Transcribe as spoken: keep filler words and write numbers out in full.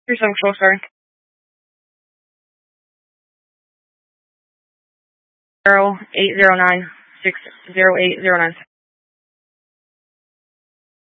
Your social, sorry. Zero eight zero nine six zero eight zero nine.